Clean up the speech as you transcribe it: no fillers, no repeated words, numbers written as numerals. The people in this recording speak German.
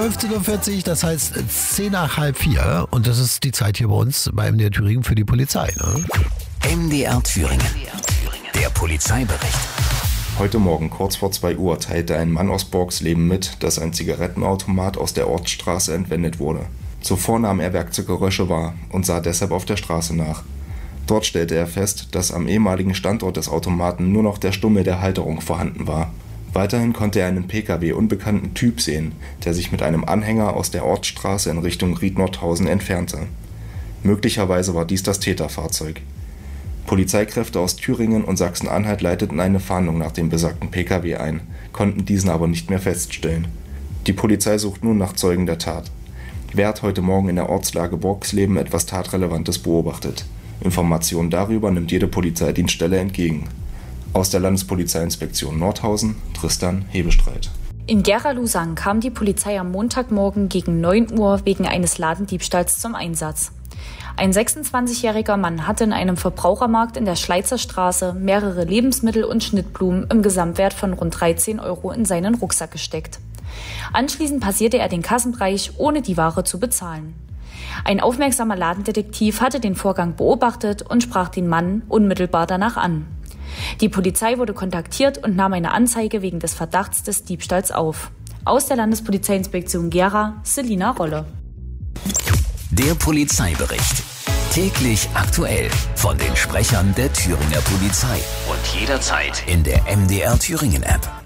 15:40 Uhr, das heißt 10 nach halb 4. Und das ist die Zeit hier bei uns bei MDR Thüringen für die Polizei. Ne? MDR Thüringen. Der Polizeibericht. Heute Morgen kurz vor 2 Uhr teilte ein Mann aus Borgsleben mit, dass ein Zigarettenautomat aus der Ortsstraße entwendet wurde. Zuvor nahm er Werkzeuggeräusche wahr und sah deshalb auf der Straße nach. Dort stellte er fest, dass am ehemaligen Standort des Automaten nur noch der Stummel der Halterung vorhanden war. Weiterhin konnte er einen Pkw unbekannten Typ sehen, der sich mit einem Anhänger aus der Ortsstraße in Richtung Ried-Nordhausen entfernte. Möglicherweise war dies das Täterfahrzeug. Polizeikräfte aus Thüringen und Sachsen-Anhalt leiteten eine Fahndung nach dem besagten Pkw ein, konnten diesen aber nicht mehr feststellen. Die Polizei sucht nun nach Zeugen der Tat. Wer hat heute Morgen in der Ortslage Borgsleben etwas Tatrelevantes beobachtet? Informationen darüber nimmt jede Polizeidienststelle entgegen. Aus der Landespolizeiinspektion Nordhausen, Tristan Hebestreit. In Gera-Lusang kam die Polizei am Montagmorgen gegen 9 Uhr wegen eines Ladendiebstahls zum Einsatz. Ein 26-jähriger Mann hatte in einem Verbrauchermarkt in der Schleizer Straße mehrere Lebensmittel und Schnittblumen im Gesamtwert von rund 13 € in seinen Rucksack gesteckt. Anschließend passierte er den Kassenbereich, ohne die Ware zu bezahlen. Ein aufmerksamer Ladendetektiv hatte den Vorgang beobachtet und sprach den Mann unmittelbar danach an. Die Polizei wurde kontaktiert und nahm eine Anzeige wegen des Verdachts des Diebstahls auf. Aus der Landespolizeiinspektion Gera, Selina Rolle. Der Polizeibericht. Täglich aktuell von den Sprechern der Thüringer Polizei. Und jederzeit in der MDR Thüringen App.